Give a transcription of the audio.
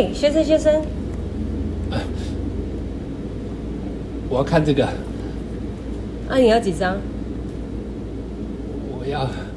嘿，先生先生， 我要看这个。 啊，你要几张？ 我要